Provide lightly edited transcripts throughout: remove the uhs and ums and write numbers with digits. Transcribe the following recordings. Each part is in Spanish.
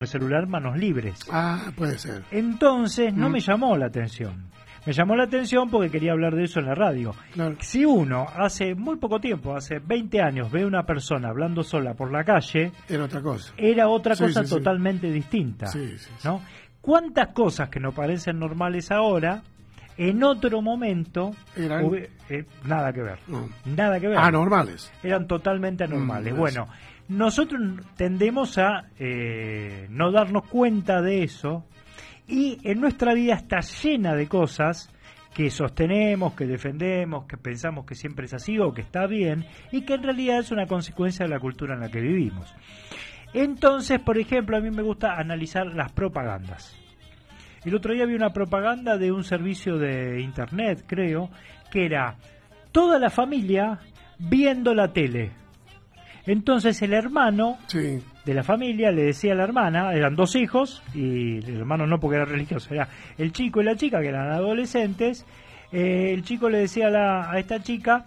el celular manos libres. Ah, puede ser. Entonces no me llamó la atención. Me llamó la atención porque quería hablar de eso en la radio. Claro. Si uno hace muy poco tiempo, hace 20 años, ve a una persona hablando sola por la calle, Era otra cosa. era otra Sí, cosa sí, sí. totalmente distinta. Sí, sí, sí. ¿No? ¿Cuántas cosas que nos parecen normales ahora, en otro momento, Eran- nada que ver? No. Nada que ver. Anormales. Eran totalmente anormales. Mm, Bueno, nosotros tendemos a no darnos cuenta de eso, y en nuestra vida está llena de cosas que sostenemos, que defendemos, que pensamos que siempre es así o que está bien, y que en realidad es una consecuencia de la cultura en la que vivimos. Entonces, por ejemplo, a mí me gusta analizar las propagandas. El otro día vi una propaganda de un servicio de internet, creo, que era toda la familia viendo la tele. Entonces el hermano Sí. de la familia le decía a la hermana, eran dos hijos, y el hermano no porque era religioso, era el chico y la chica que eran adolescentes. El chico le decía a esta chica,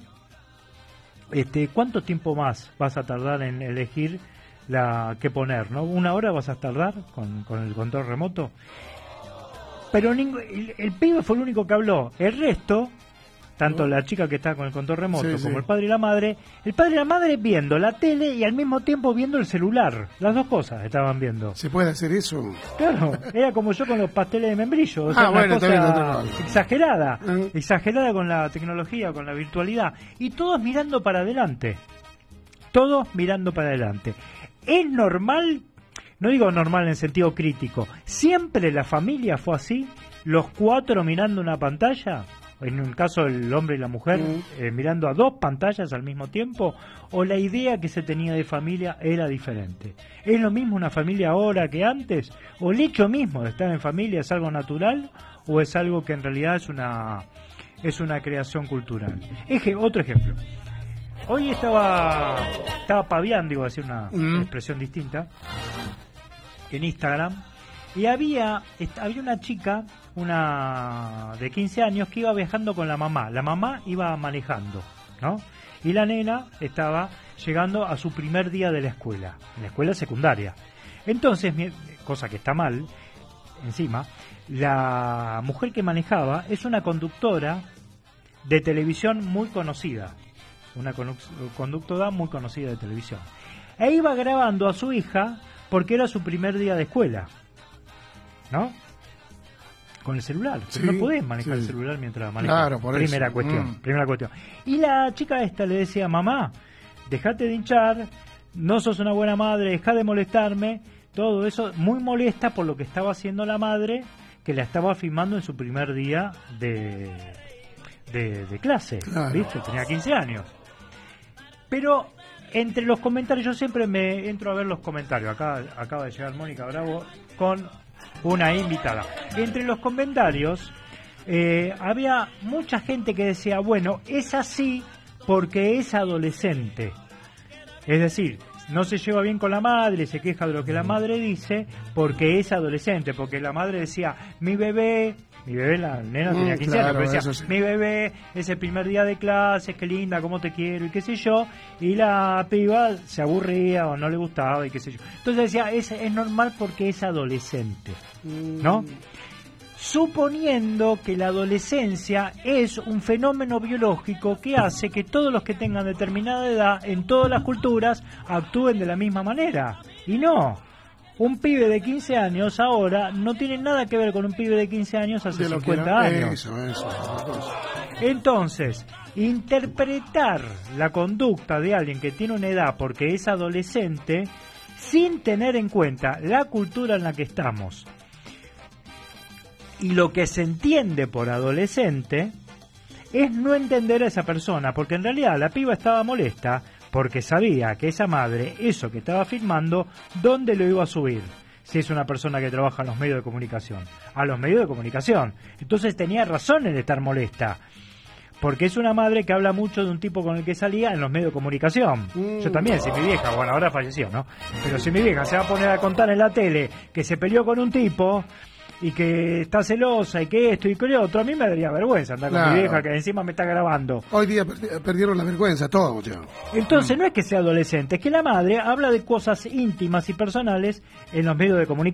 ¿cuánto tiempo más vas a tardar en elegir qué poner? ¿No? ¿1 hora vas a tardar con el control remoto? Pero el pibe fue el único que habló. El resto, tanto la chica que está con el control remoto Sí, como sí. el padre y la madre viendo la tele y al mismo tiempo viendo el celular. Las dos cosas estaban viendo. ¿Se puede hacer eso? Claro, era como yo con los pasteles de membrillo. O sea, una bueno, está bien, cosa está bien. exagerada. Mm. Exagerada con la tecnología, con la virtualidad. Y todos mirando para adelante. Todos mirando para adelante. Es normal. No digo normal en sentido crítico. ¿Siempre la familia fue así? ¿Los 4 mirando una pantalla? En un caso el hombre y la mujer mirando a 2 pantallas al mismo tiempo. ¿O la idea que se tenía de familia era diferente? ¿Es lo mismo una familia ahora que antes? ¿O el hecho mismo de estar en familia es algo natural? ¿O es algo que en realidad es una creación cultural? Otro ejemplo. Hoy estaba paviando, iba a decir una expresión distinta, en Instagram, y había una chica, una de 15 años, que iba viajando con la mamá. La mamá iba manejando, ¿no? Y la nena estaba llegando a su primer día de la escuela secundaria. Entonces, cosa que está mal, encima, la mujer que manejaba es una conductora de televisión muy conocida. Una conductora muy conocida de televisión. E iba grabando a su hija porque era su primer día de escuela, ¿no? Con el celular. Sí, No podés manejar sí. el celular mientras manejas. Claro, por primera eso. cuestión. Primera cuestión. Y la chica esta le decía, mamá, dejate de hinchar, no sos una buena madre, dejá de molestarme. Todo eso, muy molesta por lo que estaba haciendo la madre, que la estaba filmando en su primer día de clase. Claro. ¿Viste? Tenía 15 años. Pero entre los comentarios, yo siempre me entro a ver los comentarios. Acaba de llegar Mónica Bravo con una invitada. Entre los comentarios había mucha gente que decía, bueno, es así porque es adolescente. Es decir, no se lleva bien con la madre, se queja de lo que la madre dice porque es adolescente. Porque la madre decía, mi bebé, la nena tenía 15 claro, años, pero decía, eso sí. mi bebé es el primer día de clase, qué linda, cómo te quiero y qué sé yo, y la piba se aburría o no le gustaba y qué sé yo. Entonces decía, es normal porque es adolescente, ¿no? Suponiendo que la adolescencia es un fenómeno biológico que hace que todos los que tengan determinada edad en todas las culturas actúen de la misma manera. Y no. Un pibe de 15 años ahora no tiene nada que ver con un pibe de 15 años hace De lo que 50 era. años. Eso. Entonces, interpretar la conducta de alguien que tiene una edad porque es adolescente sin tener en cuenta la cultura en la que estamos y lo que se entiende por adolescente es no entender a esa persona, porque en realidad la piba estaba molesta porque sabía que esa madre, eso que estaba filmando, ¿dónde lo iba a subir? Si es una persona que trabaja en los medios de comunicación. A los medios de comunicación. Entonces tenía razón en estar molesta. Porque es una madre que habla mucho de un tipo con el que salía en los medios de comunicación. Yo también, si mi vieja, bueno, ahora falleció, ¿no? Pero si mi vieja se va a poner a contar en la tele que se peleó con un tipo y que está celosa y que esto y que lo otro, a mí me daría vergüenza andar con Claro. mi vieja que encima me está grabando. Hoy día perdieron la vergüenza todos, ya. Entonces no es que sea adolescente, es que la madre habla de cosas íntimas y personales en los medios de comunicación.